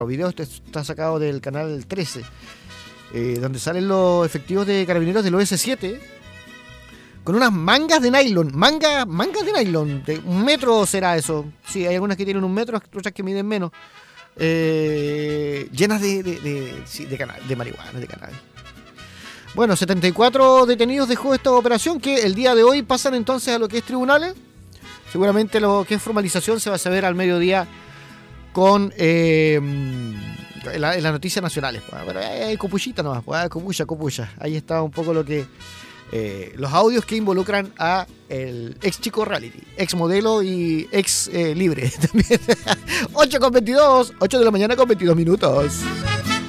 El video está sacado del canal 13, donde salen los efectivos de carabineros del OS7 con unas mangas de nylon, mangas de nylon, de 1 metro será eso. Sí, hay algunas que tienen 1 metro, otras que miden menos, llenas de marihuana, de cannabis. Bueno, 74 detenidos dejó esta operación, que el día de hoy pasan entonces a lo que es tribunales. Seguramente lo que es formalización se va a saber al mediodía con en las noticias nacionales. Pero hay copuchita nomás, copucha. Ahí está un poco lo que los audios que involucran a el ex chico reality, ex modelo y ex libre también. 8 de la mañana con 22 minutos.